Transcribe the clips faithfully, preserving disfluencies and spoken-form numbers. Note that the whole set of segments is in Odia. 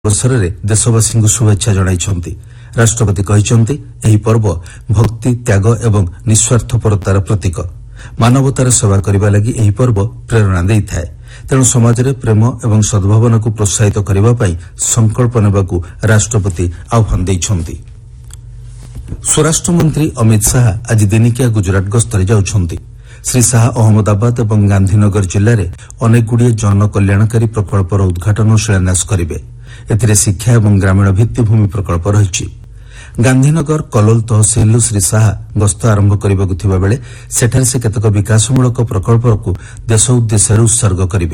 ଅବସରରେ ଦେଶବାସୀଙ୍କୁ ଶୁଭେଚ୍ଛା ଜଣାଇଛନ୍ତି। ରାଷ୍ଟ୍ରପତି କହିଛନ୍ତି ଏହି ପର୍ବ ଭକ୍ତି, ତ୍ୟାଗ ଏବଂ ନିଃସ୍ୱାର୍ଥପରତାର ପ୍ରତୀକ। ମାନବତାର ସେବା କରିବା ଲାଗି ଏହି ପର୍ବ ପ୍ରେରଣା ଦେଇଥାଏ। ତେଣୁ ସମାଜରେ ପ୍ରେମ ଏବଂ ସଦ୍ଭାବନାକୁ ପ୍ରୋତ୍ସାହିତ କରିବା ପାଇଁ ସଂକଳ୍ପ ନେବାକୁ ରାଷ୍ଟ୍ରପତି ଆହ୍ୱାନ ଦେଇଛନ୍ତି। ସ୍ୱରାଷ୍ଟ୍ରମନ୍ତ୍ରୀ ଅମିତ ଶାହା ଆଜି ଦିନିକିଆ ଗୁଜରାଟ ଗସ୍ତରେ ଯାଉଛନ୍ତି। ଶ୍ରୀ ଶାହା ଅହମ୍ମଦାବାଦ ଏବଂ ଗାନ୍ଧୀନଗର ଜିଲ୍ଲାରେ ଅନେକଗୁଡ଼ିଏ ଜନକଲ୍ୟାଣକାରୀ ପ୍ରକଳ୍ପର ଉଦ୍ଘାଟନ ଓ ଶିଳାନ୍ୟାସ କରିବେ। ଏଥିରେ ଶିକ୍ଷା ଏବଂ ଗ୍ରାମୀଣ ଭିତ୍ତିଭୂମି ପ୍ରକଳ୍ପ ରହିଛି। ଗାନ୍ଧୀନଗର କଲୋଲ ତହସିଲରୁ ଶ୍ରୀ ଶାହା ଗସ୍ତ ଆରମ୍ଭ କରିବାକୁ ଥିବାବେଳେ ସେଠାରେ ସେ କେତେକ ବିକାଶମୂଳକ ପ୍ରକଳ୍ପକୁ ଦେଶ ଉଦ୍ଦେଶ୍ୟରେ ଉତ୍ସର୍ଗ କରିବେ।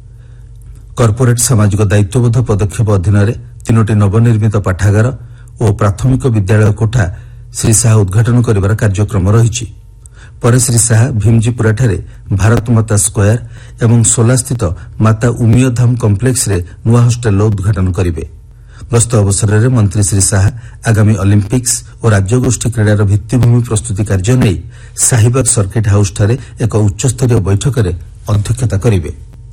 କର୍ପୋରେଟ୍ ସାମାଜିକ ଦାୟିତ୍ୱବୋଧ ପଦକ୍ଷେପ ଅଧୀନରେ ତିନୋଟି ନବନିର୍ମିତ ପାଠାଗାର ଓ ପ୍ରାଥମିକ ବିଦ୍ୟାଳୟ କୋଠା ଶ୍ରୀ ଶାହା ଉଦ୍ଘାଟନ କରିବାର କାର୍ଯ୍ୟକ୍ରମ ରହିଛି। ପରେ ଶ୍ରୀ ଶାହା ଭୀମଜୀପୁରାଠାରେ ଭାରତମାତା ସ୍କୋୟାର ଏବଂ ସୋଲାସ୍ଥିତ ମାତା ଉମିୟଧାମ କମ୍ପ୍ଲେକ୍ସରେ ନୂଆ ହଷ୍ଟେଲର ଉଦ୍ଘାଟନ କରିବେ। ଗସ୍ତ ଅବସରରେ ମନ୍ତ୍ରୀ ଶ୍ରୀ ଶାହା ଆଗାମୀ ଅଲିମ୍ପିକ୍ସ ଓ ରାଜ୍ୟଗୋଷ୍ଠୀ କ୍ରୀଡ଼ାର ଭିତ୍ତିଭୂମି ପ୍ରସ୍ତୁତି କାର୍ଯ୍ୟ ନେଇ ସାହିବାଗ ସର୍କିଟ୍ ହାଉସ୍ଠାରେ ଏକ ଉଚ୍ଚସ୍ତରୀୟ ବୈଠକରେ ଅଧ୍ୟକ୍ଷତା କରିବେ।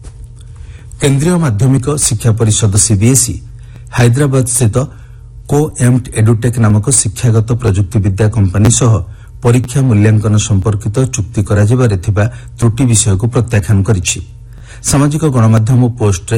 କେନ୍ଦ୍ରୀୟ ମାଧ୍ୟମିକ ଶିକ୍ଷା ପରିଷଦ ସିବିଏସ୍ଇ ହାଇଦ୍ରାବାଦସ୍ଥିତ କୋ ଏମ୍ଟ ଏଡୁଟେକ୍ ନାମକ ଶିକ୍ଷାଗତ ପ୍ରଯୁକ୍ତିବିଦ୍ୟା କମ୍ପାନୀ ସହ ପରୀକ୍ଷା ମୂଲ୍ୟାଙ୍କନ ସମ୍ପର୍କିତ ଚୁକ୍ତି କରାଯିବାରେ ଥିବା ତ୍ରୁଟି ବିଷୟକୁ ପ୍ରତ୍ୟାଖ୍ୟାନ କରିଛି। ସାମାଜିକ ଗଣମାଧ୍ୟମ ପୋଷ୍ଟରେ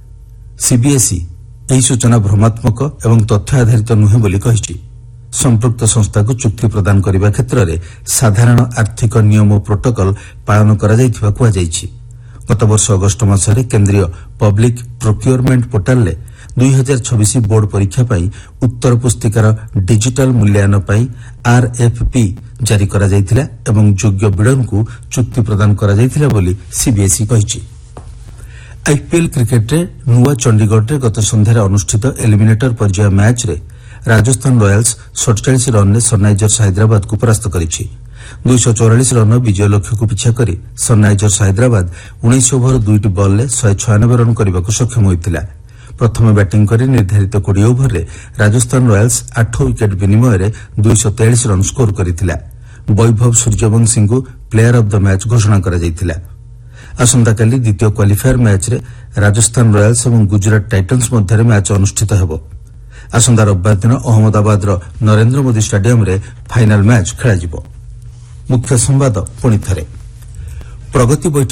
ସିବିଏସ୍ଇ ଏହି ସୂଚନା ଭ୍ରମାତ୍ମକ ଏବଂ ତଥ୍ୟ ଆଧାରିତ ନୁହେଁ ବୋଲି କହିଛି। ସମ୍ପୃକ୍ତ ସଂସ୍ଥାକୁ ଚୁକ୍ତି ପ୍ରଦାନ କରିବା କ୍ଷେତ୍ରରେ ସାଧାରଣ ଆର୍ଥିକ ନିୟମ ଓ ପ୍ରୋଟୋକଲ୍ ପାଳନ କରାଯାଇଥିବା କୁହାଯାଇଛି। ଗତବର୍ଷ ଅଗଷ୍ଟ ମାସରେ କେନ୍ଦ୍ରୀୟ ପବ୍ଲିକ୍ ପ୍ରୋକ୍ୟୁରମେଣ୍ଟ ପୋର୍ଟାଲରେ ଦୁଇ ହଜାର ଛବିଶ ବୋର୍ଡ ପରୀକ୍ଷା ପାଇଁ ଉତ୍ତର ପୁସ୍ତିକାର ଡିଜିଟାଲ ମୂଲ୍ୟାୟନ ପାଇଁ ଆର୍ଏଫ୍ପି ଜାରି କରାଯାଇଥିଲା ଏବଂ ଯୋଗ୍ୟ ବିଡଙ୍କୁ ଚୁକ୍ତି ପ୍ରଦାନ କରାଯାଇଥିଲା ବୋଲି ସିବିଏସ୍ଇ କହିଛି। ଆଇପିଏଲ୍ କ୍ରିକେଟ୍ରେ ନୂଆ ଚଣ୍ଡିଗଡ଼ରେ ଗତ ସନ୍ଧ୍ୟାରେ ଅନୁଷ୍ଠିତ ଏଲିମିନେଟର ପର୍ଯ୍ୟାୟ ମ୍ୟାଚ୍ରେ ରାଜସ୍ଥାନ ରୟାଲ୍ସ ସତଚାଳିଶ ରନ୍ରେ ସନ୍ରାଇଜର୍ସ ହାଇଦ୍ରାବାଦକୁ ପରାସ୍ତ କରିଛି। ଦୁଇଶହ ଚଉରାଳିଶ ରନ୍ର ବିଜୟ ଲକ୍ଷ୍ୟକୁ ପିଛା କରି ସନ୍ରାଇଜର୍ସ ହାଇଦ୍ରାବାଦ ଉଣେଇଶ ଓଭର ଦୁଇଟି ବଲ୍ରେ ଶହେ ଛୟାନବେ ରନ୍ କରିବାକୁ ସକ୍ଷମ ହୋଇଥିଲା। ପ୍ରଥମେ ବ୍ୟାଟିଂ କରି ନିର୍ଦ୍ଧାରିତ କୋଡ଼ିଏ ଓଭରରେ ରାଜସ୍ଥାନ ରୟାଲ୍ସ ଆଠ ୱିକେଟ୍ ବିନିମୟରେ ଦୁଇଶହ ତେୟାଳିଶ ରନ୍ ସ୍କୋର କରିଥିଲା। ବୈଭବ ସୂର୍ଯ୍ୟବଂଶୀଙ୍କୁ ପ୍ଲେୟାର ଅଫ୍ ଦ ମ୍ୟାଚ୍ ଘୋଷଣା କରାଯାଇଥିଲା। ଆସନ୍ତାକାଲି ଦ୍ୱିତୀୟ କ୍ୱାଲିଫାୟାର ମ୍ୟାଚ୍ରେ ରାଜସ୍ଥାନ ରୟାଲ୍ସ ଏବଂ ଗୁଜରାଟ ଟାଇଟନ୍ସ ମଧ୍ୟରେ ମ୍ୟାଚ୍ ଅନୁଷ୍ଠିତ ହେବ। ଆସନ୍ତା ରବିବାର ଦିନ ଅହମ୍ମଦାବାଦର ନରେନ୍ଦ୍ର ମୋଦି ଷ୍ଟାଡିୟମରେ ଫାଇନାଲ୍ ମ୍ୟାଚ୍ ଖେଳାଯିବ। ମୁଖ୍ୟ ସମ୍ବାଦ ପୁଣି ଥରେ। ପ୍ରଗତି ବୈଠକ